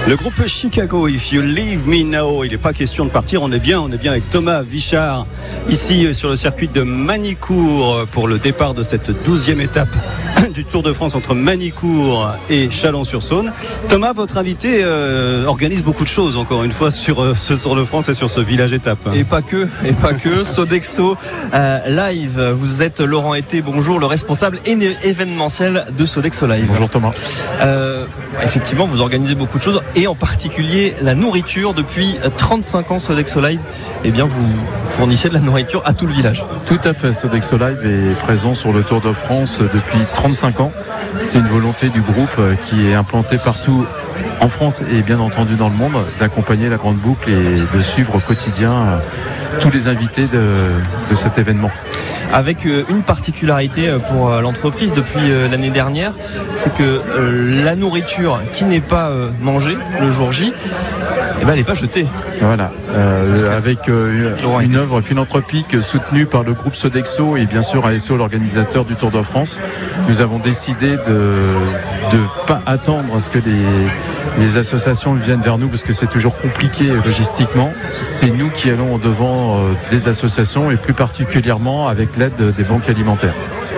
Le groupe Chicago, If You Leave Me Now. Il n'est pas question de partir, on est bien avec Thomas Vichard ici sur le circuit de Magny-Cours pour le départ de cette 12e étape du Tour de France entre Magny-Cours et Chalon-sur-Saône. Thomas, votre invité organise beaucoup de choses encore une fois sur ce Tour de France et sur ce village étape. Et pas que. Sodexo Live. Vous êtes Laurent Été, bonjour, le responsable événementiel de Sodexo Live. Bonjour Thomas. Effectivement, vous organisez beaucoup de choses et en particulier la nourriture. Depuis 35 ans, Sodexo Live, eh bien, vous fournissez de la nourriture à tout le village. Tout à fait. Sodexo Live est présent sur le Tour de France depuis 35 ans. C'était une volonté du groupe qui est implanté partout en France et bien entendu dans le monde, d'accompagner la grande boucle et de suivre au quotidien tous les invités de cet événement. Avec une particularité pour l'entreprise depuis l'année dernière, c'est que la nourriture qui n'est pas mangée le jour J, elle n'est pas jetée. Voilà, avec une œuvre philanthropique soutenue par le groupe Sodexo et bien sûr ASO, l'organisateur du Tour de France. Nous avons décidé de pas attendre à ce que les associations viennent vers nous parce que c'est toujours compliqué logistiquement. C'est nous qui allons au devant des associations et plus particulièrement avec l'aide des banques alimentaires.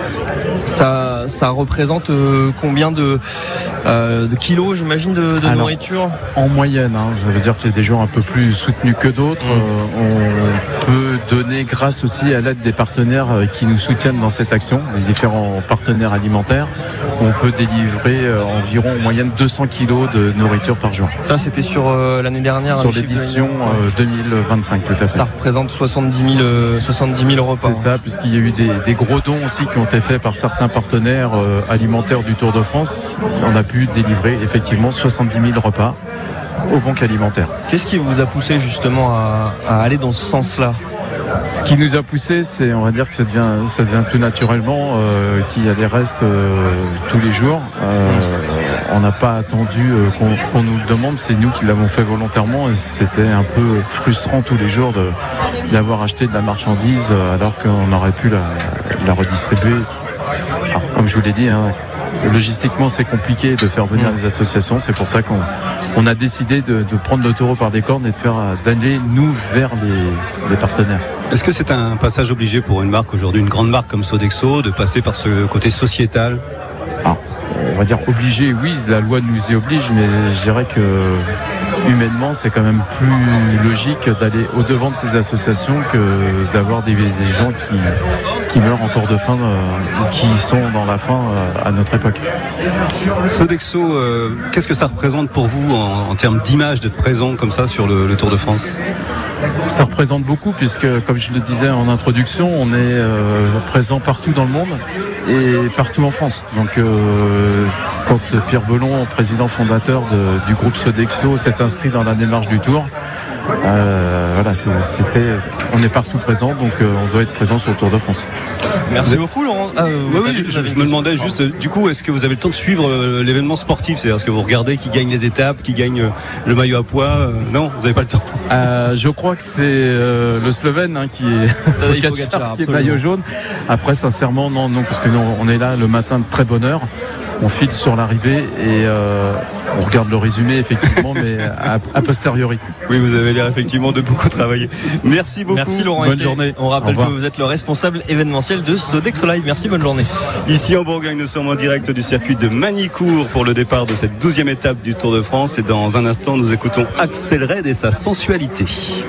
Ça représente combien de kilos, j'imagine, de nourriture ? En moyenne, ça veut dire qu'il y a des jours un peu plus soutenus que d'autres. On peut donner grâce aussi à l'aide des partenaires qui nous soutiennent dans cette action, les différents partenaires alimentaires. On peut délivrer environ en moyenne 200 kilos de nourriture par jour. Ça, c'était sur l'année dernière. Sur l'édition 2025, tout à fait. Ça représente 70 000 repas. C'est ça, puisqu'il y a eu des gros dons aussi qui ont été faits par certains partenaires alimentaires du Tour de France. On a pu délivrer effectivement 70 000 repas aux banques alimentaires. Qu'est-ce qui vous a poussé justement à aller dans ce sens-là ? Ce qui nous a poussé, c'est, on va dire que ça devient tout naturellement qu'il y a des restes tous les jours. On n'a pas attendu qu'on nous le demande, c'est nous qui l'avons fait volontairement et c'était un peu frustrant tous les jours d'avoir acheté de la marchandise alors qu'on aurait pu la redistribuer. Alors, comme je vous l'ai dit, logistiquement c'est compliqué de faire venir les associations, c'est pour ça qu'on a décidé de prendre le taureau par les cornes et d'aller nous vers les partenaires. Est-ce que c'est un passage obligé pour une marque aujourd'hui, une grande marque comme Sodexo, de passer par ce côté sociétal ? On va dire obligé, oui, la loi nous y oblige, mais je dirais que humainement c'est quand même plus logique d'aller au-devant de ces associations que d'avoir des gens qui meurent encore de faim ou qui sont dans la faim à notre époque. Sodexo, qu'est-ce que ça représente pour vous en termes d'image d'être présent comme ça sur le Tour de France ? Ça représente beaucoup puisque, comme je le disais en introduction, on est présent partout dans le monde et partout en France. Donc quand Pierre Belon, président fondateur du groupe Sodexo, s'est inscrit dans la démarche du Tour, on est partout présent, donc on doit être présent sur le Tour de France. Merci beaucoup Laurent. Je me demandais juste, du coup, est-ce que vous avez le temps de suivre l'événement sportif ? C'est-à-dire, est-ce que vous regardez qui gagne les étapes, qui gagne le maillot à poids ? Non, vous n'avez pas le temps. Je crois que c'est le Slovène qui est Pogačar, qui est maillot jaune. Après, sincèrement, non, parce que nous, on est là le matin de très bonne heure. On file sur l'arrivée et on regarde le résumé effectivement, mais a posteriori. Oui, vous avez l'air effectivement de beaucoup travailler. Merci beaucoup. Merci Laurent. Bonne journée. On rappelle que vous êtes le responsable événementiel de Sodexo Live. Merci, bonne journée. Ici en Bourgogne, nous sommes en direct du circuit de Magny-Cours pour le départ de cette 12e étape du Tour de France. Et dans un instant, nous écoutons Axel Red et sa sensualité.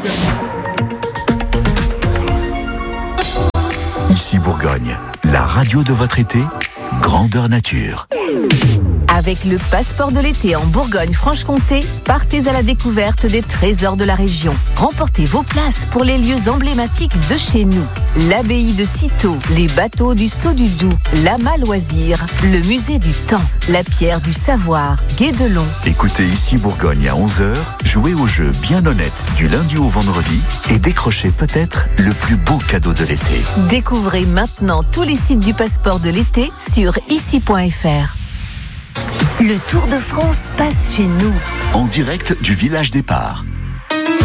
Ici Bourgogne, la radio de votre été, grandeur nature. Avec le passeport de l'été en Bourgogne-Franche-Comté, partez à la découverte des trésors de la région. Remportez vos places pour les lieux emblématiques de chez nous. L'abbaye de Cîteaux, les bateaux du Saut du Doubs, l'Amas Loisirs, le musée du temps, la pierre du savoir, Guédelon. Écoutez Ici Bourgogne à 11h, jouez au jeu bien honnête du lundi au vendredi et décrochez peut-être le plus beau cadeau de l'été. Découvrez maintenant tous les sites du passeport de l'été sur ici.fr. Le Tour de France passe chez nous. En direct du village départ.